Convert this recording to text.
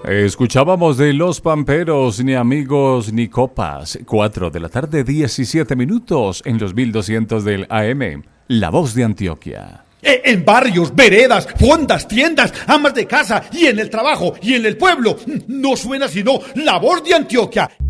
Escuchábamos de Los Pamperos, ni amigos ni copas. 4 de la tarde, 17 minutos en los 1200 del AM. La Voz de Antioquia. En barrios, veredas, fondas, tiendas, amas de casa y en el trabajo y en el pueblo. No suena sino La Voz de Antioquia.